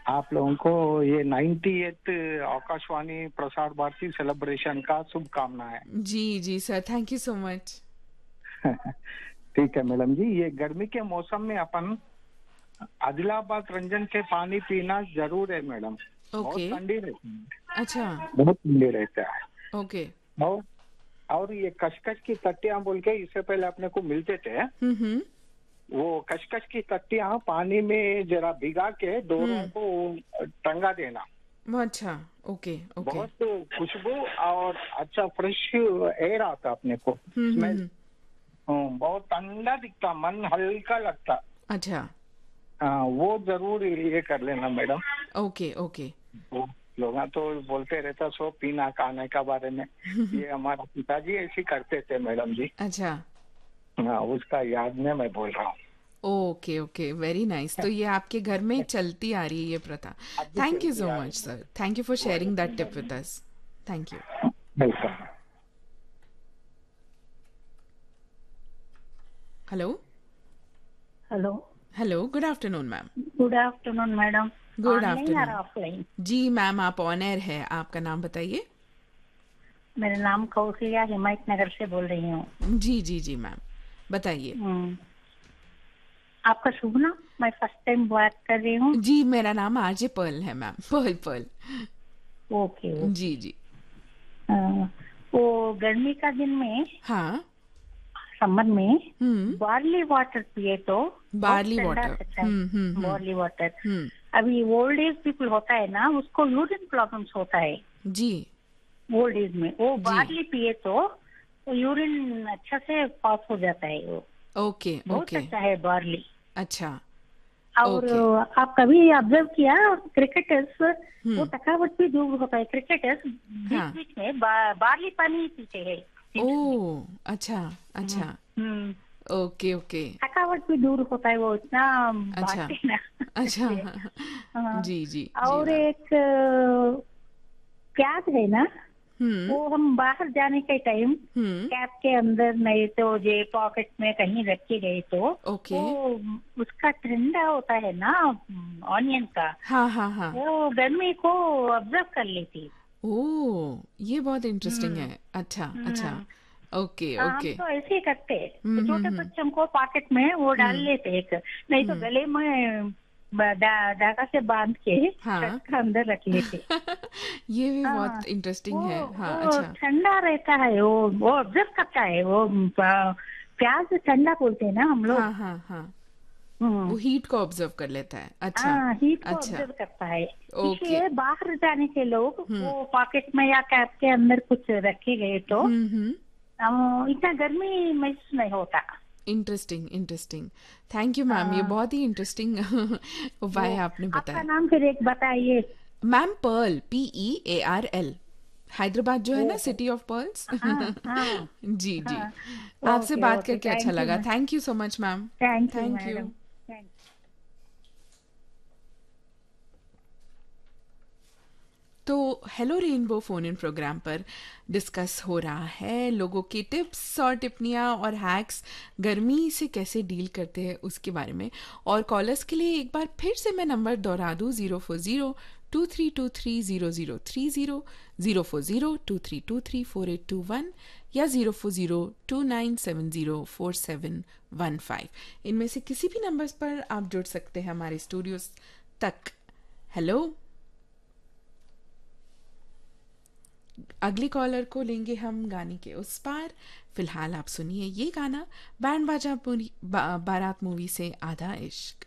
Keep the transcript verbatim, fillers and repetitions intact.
आप लोगों को ये अट्ठानवें आकाशवाणी प्रसार भारती सेलिब्रेशन का शुभकामनाएं। जी जी sir, thank you so much. ठीक है मैडम जी, ये गर्मी के मौसम में अपन आदिलाबाद रंजन के पानी पीना जरूर है मैडम। बहुत ओके। ठंडी रहती है, अच्छा। बहुत ठंडी रहता है। ओके। और और ये कशकश की तट्टियां बोल के इससे पहले अपने को मिलते थे। हम्म हम्म वो कशकश की तट्टियां पानी में जरा भिगा के डोरों हम्म। को टंगा देना। वो अच्छा। Okay okay. बहुत खुशबू और अच्छा फ्रेश एयर आता अपने को, हम्म हम्म स्मेल। हम्म। बहुत ठंडा दिखता, मन हल्का लगता। अच्छा। हाँ, वो जरूर ये कर लेना मैडम। Okay okay. वो लोग तो बोलते रहता सो पीना खाने का बारे में। ये हमारे पिताजी ऐसे करते थे मैडम जी। अच्छा। हाँ, उसका याद में मैं बोल रहा हूँ। Okay okay, very nice. तो ये आपके घर में चलती आ रही है ये प्रथा। अब भी थैंक यू चलती सो आ मच रही sir, thank you for sharing that tip है। With us. Thank you. Welcome. Hello. Hello. Hello, good afternoon ma'am. Good afternoon madam. Good online या आफ्टरनून। ऑफलाइन? जी मैम, आप ऑन एयर है, आपका नाम बताइए। मेरा नाम कौशल्या हिमायत नगर से बोल रही हूँ। जी जी जी मैम, बताइए। हम्म, आपका शुभ नाम? मैं फर्स्ट टाइम बात कर रही हूँ। जी, मेरा नाम आरजे पर्ल है ma'am, Perl Perl. Okay okay. जी जी। अ, वो गर्मी का दिन में, हाँ। समर में हम्म। बार्ली वाटर पिए तो बहुत बार्ली ठंडा वाटर। रहता है। हम्म हम्म हम्म बार्ली वाटर। हम्म। अभी ओल्ड एज पीपल होता है ना, उसको यूरिन प्रॉब्लम्स होता है जी ओल्ड एज में। वो जी। बार्ली पिए तो यूरिन अच्छा से पास हो जाता है। वो ओके बहुत ओके। अच्छा है बार्ली। अच्छा। और ओके। आप कभी ऑब्जर्व किया, क्रिकेटर्स वो हम्म। थकावट भी दूर होता है। क्रिकेटर्स बीच हाँ। बीच में बा, बार्ली पानी पीते हैं सीजन में। ओ अच्छा हम्म, अच्छा। हम्म, ओके ओके। थकावट भी दूर होता है, वो इतना अच्छा भागते ना अच्छा। इसलिए। हाँ। जी जी जी और मैम। एक अ, प्याज है ना, हम्म वो हम बाहर जाने के टाइम हम्म। कैप के अंदर नहीं तो जे पॉकेट में कहीं रख के गए तो ओके। वो उसका ठंडा होता है ना, ऑनियन का, हाँ हाँ हाँ। वो गर्मी को ऑब्जर्व कर लेती। ओ, ये बहुत इंटरेस्टिंग हम्म है। अच्छा अच्छा। हम्म। ओके हाँ, हम ओके। तो ऐसे ही करते हैं। तो हम्म छोटे हम्म हम्म बच्चों को पॉकेट में वो डाल हम्म लेते एक, नहीं तो हम्म। गले में ब- धा- धागा से बांध के शर्ट हाँ। का अंदर रख लेते। ये भी हाँ, बहुत इंटरेस्टिंग वो है। हाँ वो अच्छा। ठंडा रहता है। वो वो ऑब्जर्व करता है। वो प- प्याज ठंडा बोलते हैं ना हम लोग। हाँ हाँ हाँ। वो हम्म। हीट को ऑब्जर्व कर लेता है। अच्छा हाँ, हीट को अच्छा। ऑब्जर्व करता है। ओके। इसलिए बाहर जाने के लोग हम्म वो पॉकेट में या कैप के अंदर कुछ रखे गए तो हम्म हम्म। अ, इतना गर्मी महसूस नहीं होता। Interesting interesting. Thank you ma'am, ये हाँ, बहुत ही इंटरेस्टिंग वो उपाय आपने आपका बताया। नाम फिर एक बताइए। Ma'am Perl, P E A R L. Hyderabad जो है ना, ओहो। City of pearls. हाँ हाँ जी जी। हाँ। आपसे ओके बात ओके, करके अच्छा थैंक यू लगा। Ma'am. Thank you so much ma'am. Thank you thank madam. You. Thank तो hello rainbow phone in programme पर डिस्कस हो रहा है लोगों की टिप्स और टिप्पणियाँ और हैक्स, गर्मी से कैसे डील करते हैं उसके बारे में। और कॉलर्स के लिए एक बार फिर से मैं नंबर दोहरा दूँ, zero four zero two three to three zero zero three zero, zero four zero two three to three four eight to one या zero four zero two nine seven zero four seven one five. इनमें से किसी भी numbers पर आप जुड़ सकते हैं हमारे स्टूडियोज तक। हेलो, अगली कॉलर को लेंगे हम गाने के उस पार। फिलहाल आप सुनिए ये गाना, बैंड बाजा पूरी बा, बारात मूवी से आधा इश्क।